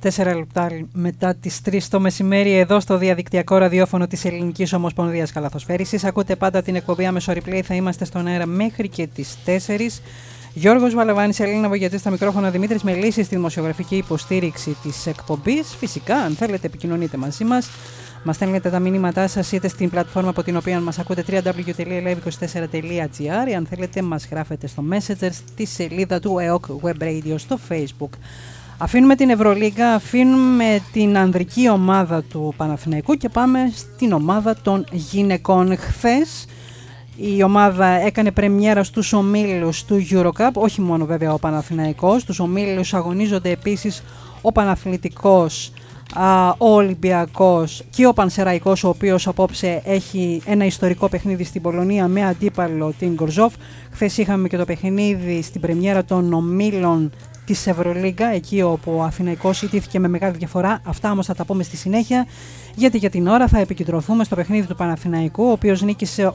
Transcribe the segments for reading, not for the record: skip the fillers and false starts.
4 λεπτά μετά τις 3 το μεσημέρι, εδώ στο διαδικτυακό ραδιόφωνο της Ελληνικής Ομοσπονδίας Καλαθοσφαίρισης. Ακούτε πάντα την εκπομπή Άμεσο Replay. Θα είμαστε στον αέρα μέχρι και τις 4. Γιώργος Βαλαβάνης, Ελίνα Βογιατζή στα μικρόφωνα, Δημήτρης Μελίσης στη δημοσιογραφική υποστήριξη της εκπομπής. Φυσικά, αν θέλετε, επικοινωνείτε μαζί μας. Μας στέλνετε τα μηνύματά σας είτε στην πλατφόρμα από την οποία μας ακούτε, www.live24.gr, ή αν θέλετε μας γράφετε στο Messenger στη σελίδα του ΕΟΚ Web Radio στο Facebook. Αφήνουμε την Ευρωλίγκα, αφήνουμε την ανδρική ομάδα του Παναθηναϊκού και πάμε στην ομάδα των γυναικών. Χθες η ομάδα έκανε πρεμιέρα στους ομίλους του EuroCup, όχι μόνο βέβαια ο Παναθηναϊκός. Στους ομίλους αγωνίζονται επίσης ο Παναθηναϊκός, ο Ολυμπιακός και ο Πανσεραϊκός, ο οποίος απόψε έχει ένα ιστορικό παιχνίδι στην Πολωνία με αντίπαλο την Γκορζόφ. Χθες είχαμε και το παιχνίδι στην πρεμιέρα των ομίλων της Ευρωλίγκα, εκεί όπου ο Αθηναϊκός ιτήθηκε με μεγάλη διαφορά. Αυτά όμως θα τα πούμε στη συνέχεια, γιατί για την ώρα θα επικεντρωθούμε στο παιχνίδι του Παναθηναϊκού, ο οποίος νίκησε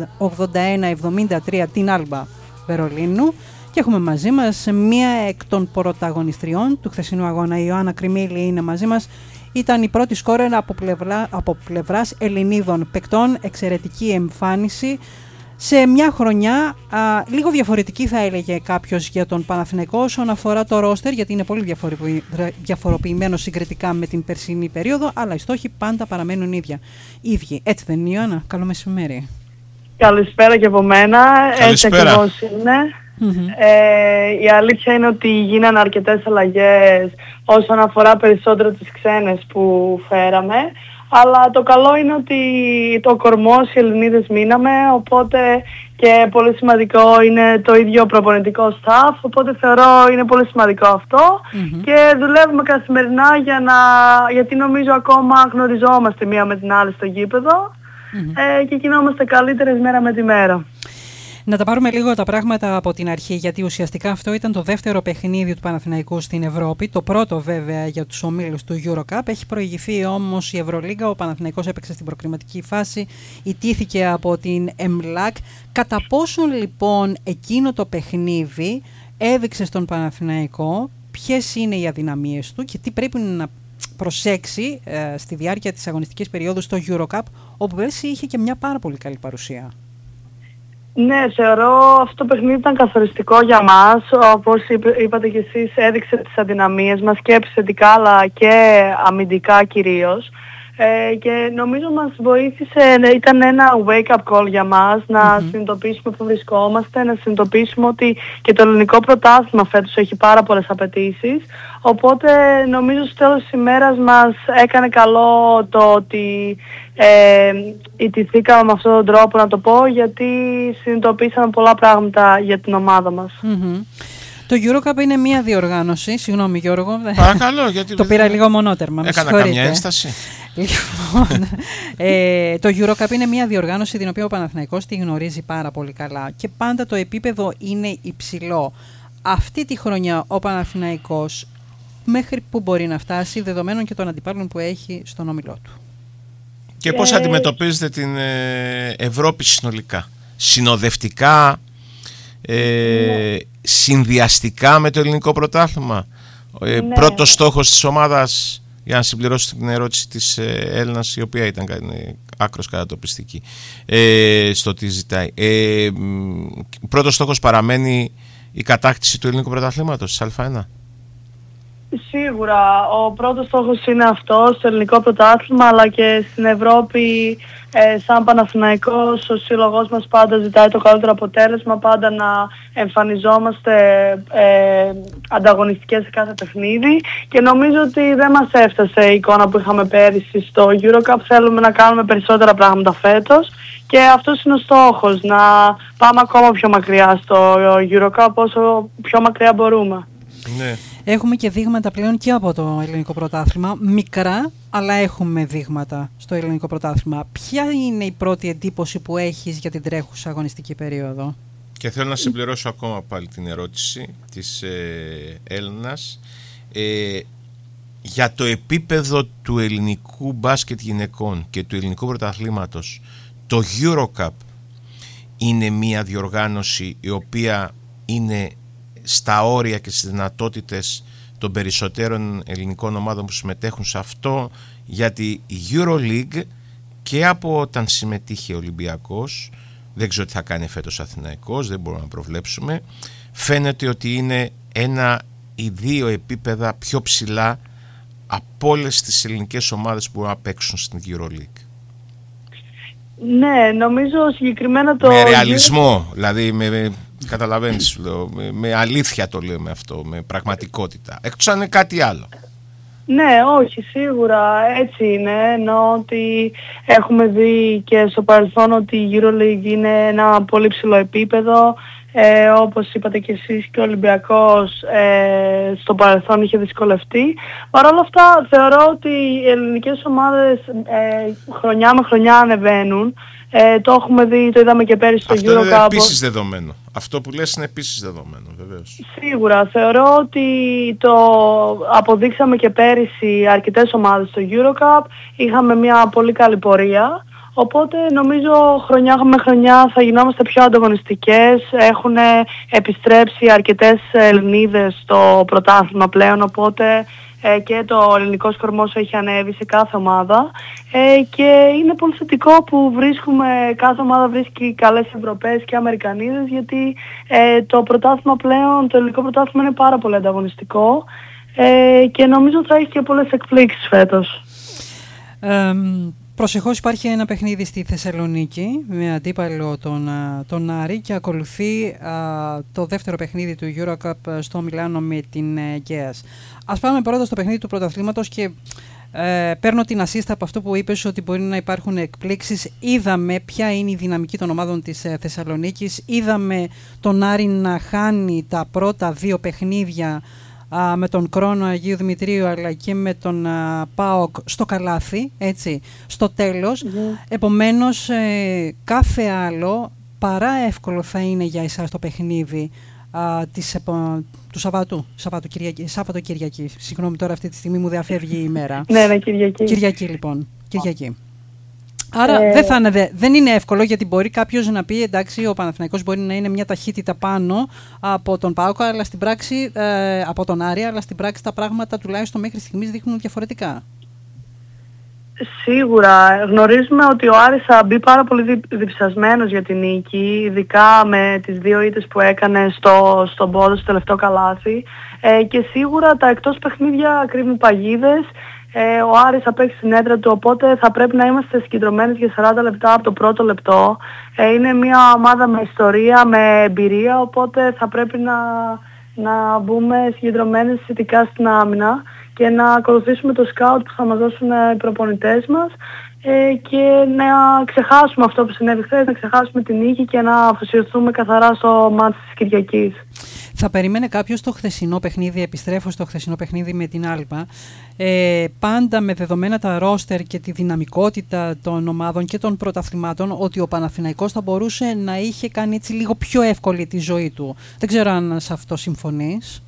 81-73 την Άλμπα Βερολίνου. Και έχουμε μαζί μας μία εκ των πρωταγωνιστριών του χθεσινού αγώνα. Η Ιωάννα Κριμίλη είναι μαζί μας. Ήταν η πρώτη σκόρερ από πλευράς Ελληνίδων παικτών. Εξαιρετική εμφάνιση σε μια χρονιά λίγο διαφορετική, θα έλεγε κάποιος, για τον Παναθηναϊκό όσον αφορά το ρόστερ, γιατί είναι πολύ διαφοροποιημένο συγκριτικά με την περσινή περίοδο, αλλά οι στόχοι πάντα παραμένουν ίδιοι. Έτσι δεν είναι, Ιωάννα? Καλό μεσημέρι. Καλησπέρα και από μένα. Έτσι ακριβώς είναι. Η αλήθεια είναι ότι γίνανε αρκετές αλλαγές όσον αφορά περισσότερο τις ξένες που φέραμε, αλλά το καλό είναι ότι το κορμός οι Ελληνίδες μείναμε, οπότε και πολύ σημαντικό είναι το ίδιο προπονητικό staff, οπότε θεωρώ είναι πολύ σημαντικό αυτό και δουλεύουμε καθημερινά γιατί νομίζω ακόμα γνωριζόμαστε μία με την άλλη στο γήπεδο και γινόμαστε καλύτερες μέρα με τη μέρα. Να τα πάρουμε λίγο τα πράγματα από την αρχή, γιατί ουσιαστικά αυτό ήταν το δεύτερο παιχνίδι του Παναθηναϊκού στην Ευρώπη. Το πρώτο βέβαια για τους ομίλους του EuroCup. Έχει προηγηθεί όμως η Ευρωλίγκα. Ο Παναθηναϊκός έπαιξε στην προκριματική φάση, ιτήθηκε από την ΕΜΛΑΚ. Κατά πόσον λοιπόν εκείνο το παιχνίδι έδειξε στον Παναθηναϊκό ποιες είναι οι αδυναμίες του και τι πρέπει να προσέξει στη διάρκεια της αγωνιστικής περίοδου στο EuroCup, όπου πέρσι είχε και μια πάρα πολύ καλή παρουσία? Ναι, θεωρώ αυτό το παιχνίδι ήταν καθοριστικό για μας. Όπως είπατε και εσείς, έδειξε τις αδυναμίες μας και επιθετικά αλλά και αμυντικά κυρίως. Και νομίζω μας βοήθησε, ήταν ένα wake-up call για μας να συνειδητοποιήσουμε που βρισκόμαστε, να συνειδητοποιήσουμε ότι και το ελληνικό πρωτάθλημα φέτος έχει πάρα πολλές απαιτήσεις. Οπότε νομίζω στο τέλος της ημέρας μας έκανε καλό το ότι ιτηθήκαμε με αυτόν τον τρόπο, να το πω, γιατί συνειδητοποίησαμε πολλά πράγματα για την ομάδα μας. Το EuroCup είναι μία διοργάνωση. Συγγνώμη Γιώργο, παρακαλώ, γιατί το πήρα λίγο μονότερμα. Έκανα καμιά ένσταση. Λοιπόν, το EuroCup είναι μία διοργάνωση την οποία ο Παναθηναϊκός τη γνωρίζει πάρα πολύ καλά και πάντα το επίπεδο είναι υψηλό. Αυτή τη χρονιά ο Παναθηναϊκός μέχρι που μπορεί να φτάσει, δεδομένων και των αντιπάλων που έχει στον όμιλό του? Και πώς αντιμετωπίζετε την Ευρώπη συνολικά? Συνοδευτικά, συνδυαστικά με το ελληνικό πρωτάθλημα? Πρώτος στόχος της ομάδας, για να συμπληρώσω την ερώτηση της Έλληνας, η οποία ήταν άκρος κατατοπιστική στο τι ζητάει, πρώτος στόχος παραμένει η κατάκτηση του ελληνικού πρωταθλήματος της Α1? Σίγουρα, ο πρώτος στόχος είναι αυτό στο ελληνικό πρωτάθλημα, αλλά και στην Ευρώπη. Σαν Παναθηναϊκός, ο σύλλογος μας πάντα ζητάει το καλύτερο αποτέλεσμα, πάντα να εμφανιζόμαστε ανταγωνιστικές σε κάθε παιχνίδι και νομίζω ότι δεν μας έφτασε η εικόνα που είχαμε πέρυσι στο EuroCup. Θέλουμε να κάνουμε περισσότερα πράγματα φέτος και αυτός είναι ο στόχος, να πάμε ακόμα πιο μακριά στο EuroCup, όσο πιο μακριά μπορούμε. Ναι. Έχουμε και δείγματα πλέον και από το ελληνικό πρωτάθλημα, μικρά, αλλά έχουμε δείγματα στο ελληνικό πρωτάθλημα. Ποια είναι η πρώτη εντύπωση που έχεις για την τρέχουσα αγωνιστική περίοδο? Και θέλω να συμπληρώσω ακόμα πάλι την ερώτηση της Έλληνας. Για το επίπεδο του ελληνικού μπάσκετ γυναικών και του ελληνικού πρωταθλήματος, το EuroCup είναι μια διοργάνωση η οποία είναι στα όρια και στις δυνατότητες των περισσότερων ελληνικών ομάδων που συμμετέχουν σε αυτό, γιατί η EuroLeague και από όταν συμμετείχε ο Ολυμπιακός, δεν ξέρω τι θα κάνει φέτος Αθηναϊκός, δεν μπορούμε να προβλέψουμε, φαίνεται ότι είναι ένα ή δύο επίπεδα πιο ψηλά από όλες τις ελληνικές ομάδες που μπορούν να παίξουν στην EuroLeague. Ναι, νομίζω συγκεκριμένα το... Με ρεαλισμό, δηλαδή καταλαβαίνεις, με αλήθεια το λέμε αυτό, με πραγματικότητα. Εκτός αν είναι κάτι άλλο. Ναι, όχι, σίγουρα έτσι είναι, ενώ ότι έχουμε δει και στο παρελθόν ότι η EuroLeague είναι ένα πολύ ψηλό επίπεδο. Όπως είπατε και εσείς, και ο Ολυμπιακός στο παρελθόν είχε δυσκολευτεί. Παρ' όλα αυτά θεωρώ ότι οι ελληνικές ομάδες χρονιά με χρονιά ανεβαίνουν. Το έχουμε δει, το είδαμε και πέρυσι στο EuroCup. Αυτό είναι επίσης δεδομένο. Αυτό που λες είναι επίσης δεδομένο, βεβαίως. Σίγουρα. Θεωρώ ότι το αποδείξαμε και πέρυσι αρκετές ομάδες στο EuroCup. Είχαμε μια πολύ καλή πορεία. Οπότε νομίζω χρονιά με χρονιά θα γινόμαστε πιο ανταγωνιστικές. Έχουν επιστρέψει αρκετές Ελληνίδες στο πρωτάθλημα πλέον, οπότε και το ελληνικό κορμός έχει ανέβει σε κάθε ομάδα και είναι πολύ θετικό που κάθε ομάδα βρίσκει καλές Ευρωπαίες και Αμερικανίδες, γιατί το πρωτάθλημα πλέον, το ελληνικό πρωτάθλημα είναι πάρα πολύ ανταγωνιστικό και νομίζω θα έχει και πολλές εκπλήξεις φέτος. Προσεχώς υπάρχει ένα παιχνίδι στη Θεσσαλονίκη με αντίπαλο τον Άρη και ακολουθεί το δεύτερο παιχνίδι του EuroCup στο Μιλάνο με την Γκέας. Ας πάμε πρώτα στο παιχνίδι του πρωταθλήματος και παίρνω την ασίστα από αυτό που είπες, ότι μπορεί να υπάρχουν εκπλήξεις. Είδαμε ποια είναι η δυναμική των ομάδων της Θεσσαλονίκης, είδαμε τον Άρη να χάνει τα πρώτα δύο παιχνίδια με τον Κρόνο Αγίου Δημητρίου αλλά και με τον ΠΑΟΚ στο καλάθι, έτσι, στο τέλος. Επομένως κάθε άλλο παρά εύκολο θα είναι για εσάς το παιχνίδι του Σάββατο Κυριακή. Συγγνώμη, τώρα αυτή τη στιγμή μου διαφεύγει η ημέρα. Ναι, Κυριακή. Κυριακή λοιπόν, Κυριακή. Άρα δεν είναι εύκολο, γιατί μπορεί κάποιος να πει εντάξει, ο Παναθηναϊκός μπορεί να είναι μια ταχύτητα πάνω από τον ΠΑΟΚ, αλλά στην πράξη, από τον Άρη, αλλά στην πράξη τα πράγματα τουλάχιστον μέχρι στιγμής δείχνουν διαφορετικά. Σίγουρα. Γνωρίζουμε ότι ο Άρης θα μπει πάρα πολύ διψασμένος για την νίκη, ειδικά με τις δύο ήττες που έκανε στον πόδο, στο τελευταίο καλάθι. Και σίγουρα τα εκτός παιχνίδια κρύβουν παγίδες. Ο Άρης θα παίξει στην έδρα του, οπότε θα πρέπει να είμαστε συγκεντρωμένοι για 40 λεπτά από το πρώτο λεπτό. Είναι μια ομάδα με ιστορία, με εμπειρία, οπότε θα πρέπει να μπούμε συγκεντρωμένοι ειδικά στην άμυνα και να ακολουθήσουμε το σκάουτ που θα μας δώσουν οι προπονητές μας και να ξεχάσουμε αυτό που συνέβη χθες, να ξεχάσουμε την νίκη και να αφοσιωθούμε καθαρά στο μάτς της Κυριακής. Θα περίμενε κάποιος το χθεσινό παιχνίδι, επιστρέφω στο χθεσινό παιχνίδι με την Άλμπα, πάντα με δεδομένα τα ρόστερ και τη δυναμικότητα των ομάδων και των πρωταθλημάτων, ότι ο Παναθηναϊκός θα μπορούσε να είχε κάνει έτσι λίγο πιο εύκολη τη ζωή του. Δεν ξέρω αν σε αυτό συμφωνείς.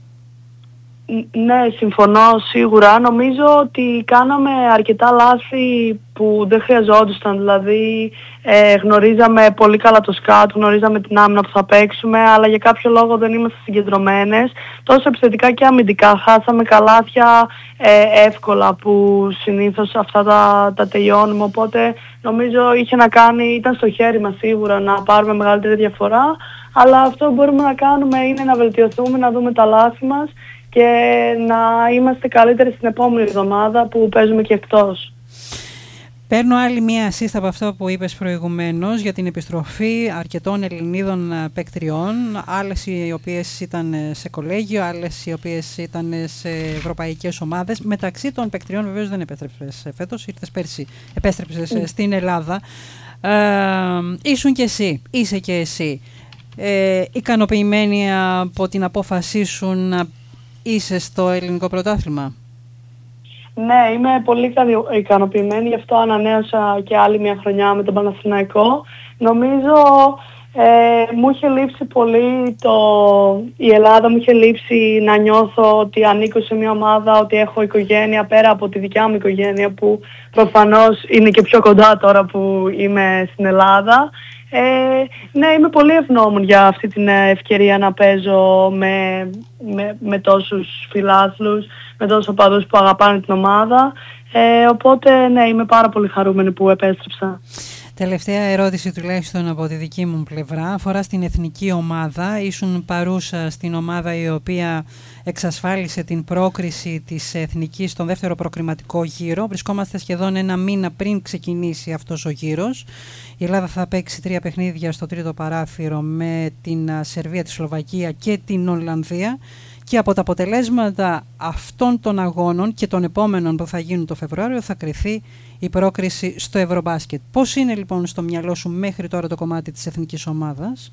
Ναι, συμφωνώ σίγουρα. Νομίζω ότι κάναμε αρκετά λάθη που δεν χρειαζόντουσαν. Δηλαδή γνωρίζαμε πολύ καλά το σκάτ, γνωρίζαμε την άμυνα που θα παίξουμε, αλλά για κάποιο λόγο δεν είμαστε συγκεντρωμένες. Τόσο επιθετικά και αμυντικά. Χάσαμε καλάθια εύκολα που συνήθως αυτά τα τελειώνουμε. Οπότε νομίζω είχε να κάνει, ήταν στο χέρι μας σίγουρα να πάρουμε μεγαλύτερη διαφορά. Αλλά αυτό που μπορούμε να κάνουμε είναι να βελτιωθούμε, να δούμε τα λάθη μας και να είμαστε καλύτεροι στην επόμενη εβδομάδα που παίζουμε και εκτός. Παίρνω άλλη μία ασίστα από αυτό που είπες προηγουμένως για την επιστροφή αρκετών Ελληνίδων παίκτριών, άλλες οι οποίες ήταν σε κολέγιο, άλλες οι οποίες ήταν σε ευρωπαϊκές ομάδες. Μεταξύ των παίκτριών βεβαίως δεν επέστρεψες φέτος, ήρθες πέρσι, επέστρεψες στην Ελλάδα. Ήσουν και εσύ, είσαι και εσύ ικανοποιημένη από την απόφασή σου να είσαι στο ελληνικό πρωτάθλημα? Ναι, είμαι πολύ ικανοποιημένη, γι' αυτό ανανέωσα και άλλη μια χρονιά με τον Παναθηναϊκό. Νομίζω μου είχε λείψει πολύ η Ελλάδα, μου είχε λείψει να νιώθω ότι ανήκω σε μια ομάδα, ότι έχω οικογένεια πέρα από τη δικιά μου οικογένεια που προφανώς είναι και πιο κοντά τώρα που είμαι στην Ελλάδα. Ναι, είμαι πολύ ευγνώμων για αυτή την ευκαιρία να παίζω με τόσους φιλάθλους, με τόσους οπαδούς που αγαπάνε την ομάδα. Οπότε, ναι, είμαι πάρα πολύ χαρούμενη που επέστρεψα. Τελευταία ερώτηση τουλάχιστον από τη δική μου πλευρά αφορά στην εθνική ομάδα. Ήσουν παρούσα στην ομάδα η οποία εξασφάλισε την πρόκριση της εθνικής στον δεύτερο προκριματικό γύρο. Βρισκόμαστε σχεδόν ένα μήνα πριν ξεκινήσει αυτός ο γύρος. Η Ελλάδα θα παίξει 3 παιχνίδια στο τρίτο παράθυρο με την Σερβία, τη Σλοβακία και την Ολλανδία. Και από τα αποτελέσματα αυτών των αγώνων και των επόμενων που θα γίνουν το Φεβρουάριο θα κριθεί η πρόκριση στο Ευρωμπάσκετ. Πώς είναι λοιπόν στο μυαλό σου μέχρι τώρα το κομμάτι της εθνικής ομάδας?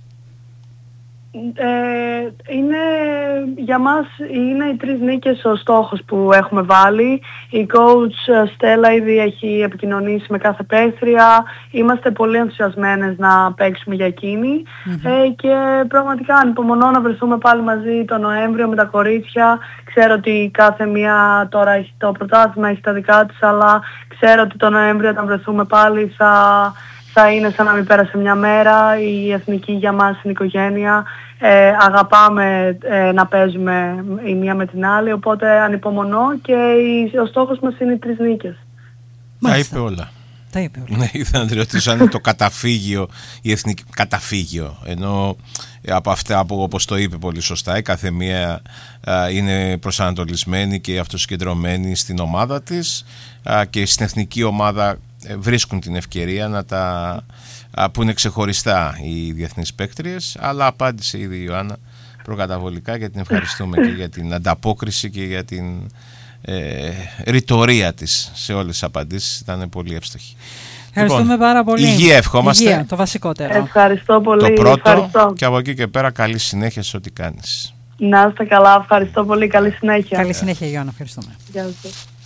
Για μας είναι οι 3 νίκες ο στόχος που έχουμε βάλει. Η coach Στέλλα ήδη έχει επικοινωνήσει με κάθε παίκτρια. Είμαστε πολύ ενθουσιασμένες να παίξουμε για εκείνη. Και πραγματικά ανυπομονώ να βρεθούμε πάλι μαζί το Νοέμβριο με τα κορίτσια. Ξέρω ότι κάθε μία τώρα έχει το πρωτάθλημα, έχει τα δικά της, αλλά ξέρω ότι το Νοέμβριο όταν βρεθούμε πάλι θα είναι σαν να μην πέρασε μια μέρα. Η εθνική για μας είναι οικογένεια. Αγαπάμε να παίζουμε η μία με την άλλη, οπότε ανυπομονώ και ο στόχος μας είναι οι 3 νίκες. Τα είπε όλα. Ναι, ήθελα να τη ρωτήσω αν είναι το καταφύγιο, η εθνική καταφύγιο, ενώ από αυτά που, όπως το είπε πολύ σωστά, η κάθε μία είναι προσανατολισμένη και αυτοσκεντρωμένη στην ομάδα της και στην εθνική ομάδα βρίσκουν την ευκαιρία που είναι ξεχωριστά οι διεθνείς παίκτριες, αλλά απάντησε ήδη η Ιωάννα προκαταβολικά και την ευχαριστούμε και για την ανταπόκριση και για την ρητορία της σε όλες τις απαντήσεις. Ήταν πολύ εύστοχη. Ευχαριστούμε πάρα πολύ. Υγεία ευχόμαστε. Υγεία, το βασικότερο. Ευχαριστώ πολύ. Το πρώτο και από εκεί και πέρα καλή συνέχεια σε ό,τι κάνεις. Να είστε καλά, ευχαριστώ πολύ, καλή συνέχεια. Καλή συνέχεια Ιωάννα, ευχαριστούμε. Γεια σας.